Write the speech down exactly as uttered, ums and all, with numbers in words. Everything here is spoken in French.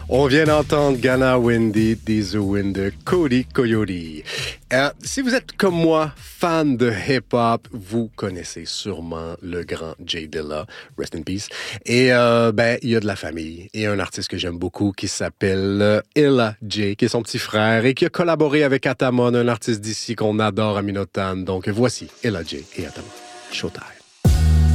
On vient d'entendre Ghana Wendy, des Wind de Cody Coyote. Euh, si vous êtes comme moi, fan de hip-hop, vous connaissez sûrement le grand Jay Dilla, rest in peace. Et euh, ben, il y a de la famille. Et un artiste que j'aime beaucoup qui s'appelle Ella J, qui est son petit frère et qui a collaboré avec Atamon, un artiste d'ici qu'on adore à Minotan. Donc voici Ella J et Atamon. Showtime.